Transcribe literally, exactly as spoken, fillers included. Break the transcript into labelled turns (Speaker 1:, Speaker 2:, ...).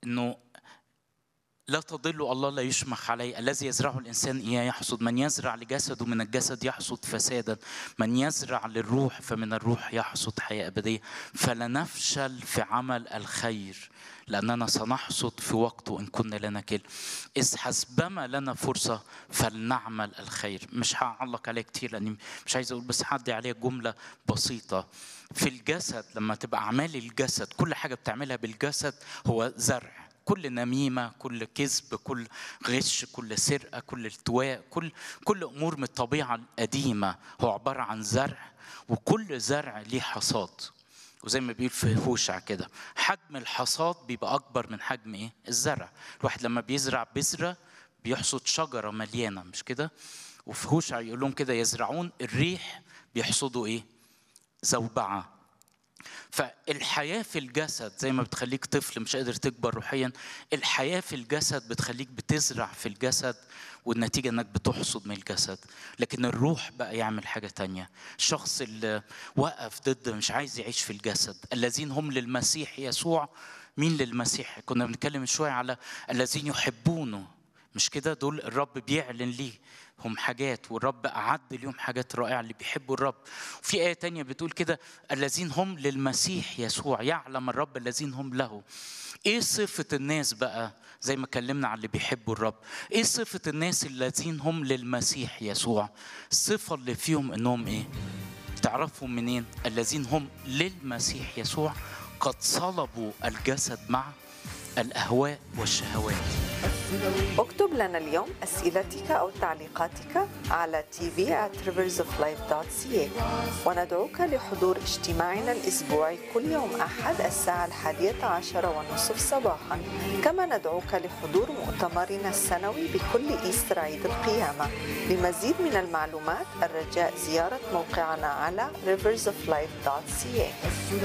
Speaker 1: إنه لا تضل الله لا يشمخ عليه، الذي يزرعه الإنسان إياه يحصد، من يزرع لجسده من الجسد يحصد فسادا، من يزرع للروح فمن الروح يحصد حياة أبدية. فلا نفشل في عمل الخير لأننا سنحصد في وقته إن كنا لنا كل. إذ حسبما لنا فرصة فلنعمل الخير. مش هعلق عليه كتير لأني مش عايز أقول، بس هعدي عليه جملة بسيطة. في الجسد لما تبقى أعمال الجسد كل حاجة بتعملها بالجسد هو زرع، كل نميمة، كل كذب، كل غش، كل سرقة، كل التواء، كل كل أمور من الطبيعة القديمة هو عبارة عن زرع، وكل زرع ليه حصاد. وزي ما بيقول في هوشع كده، حجم الحصاد بيبقى أكبر من حجم إيه؟ الزرع. الواحد لما بيزرع بذرة بيحصد شجرة مليانة، مش كده؟ وفي هوشع يقول لهم كده، يزرعون الريح بيحصدوا إيه؟ زوبعة. فالحياة في الجسد زي ما بتخليك طفل مش قادر تكبر روحيا، الحياة في الجسد بتخليك بتزرع في الجسد، والنتيجة انك بتحصد من الجسد. لكن الروح بقى يعمل حاجة تانية. الشخص اللي وقف ضد مش عايز يعيش في الجسد، الذين هم للمسيح يسوع. مين للمسيح؟ كنا بنتكلم شوية على الذين يحبونه، مش كده؟ دول الرب بيعلن ليه هم حاجات، والرب أعد ليهم حاجات رائعة اللي بيحبوا الرب. وفي آية تانية بتقول كده، الذين هم للمسيح يسوع يعلم الرب الذين هم له. إيه صفة الناس بقى؟ زي ما كلمنا على اللي بيحبوا الرب، إيه صفة الناس الذين هم للمسيح يسوع؟ الصفة اللي فيهم إنهم إيه؟ تعرفهم منين؟ الذين هم للمسيح يسوع قد صلبوا الجسد مع الأهواء والشهوات.
Speaker 2: اكتب لنا اليوم أسئلتك أو تعليقاتك على تي في آت rivers of life dot c a، وندعوك لحضور اجتماعنا الأسبوعي كل يوم أحد الساعة الحادية عشر والنصف صباحا. كما ندعوك لحضور مؤتمرنا السنوي بكل إيستر عيد القيامة. لمزيد من المعلومات الرجاء زيارة موقعنا على rivers of life dot c a.